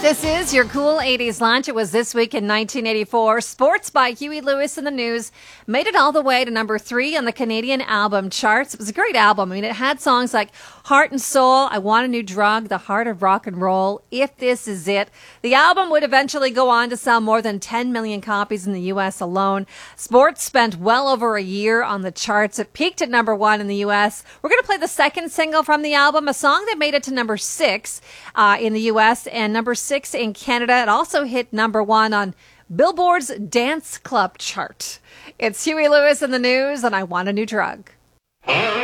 This is your cool 80s lunch. It was this week in 1984. Sports by Huey Lewis in the News made it all the way to number 3 on the Canadian album charts. It was a great album. I mean, it had songs like Heart and Soul, I Want a New Drug, The Heart of Rock and Roll, If This Is It. The album would eventually go on to sell more than 10 million copies in the U.S. alone. Sports spent well over a year on the charts. It peaked at number 1 in the U.S. We're going to play the second single from the album, a song that made it to number 6 in the U.S. and number 6 in Canada. It also hit number 1 on Billboard's Dance Club chart. It's Huey Lewis in the News, and I Want a New Drug.